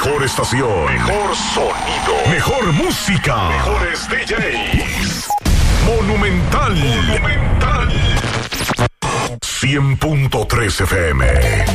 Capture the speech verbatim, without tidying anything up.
mejor estación, mejor sonido, mejor música, mejores D Js. Monumental, Monumental. cien punto tres F M.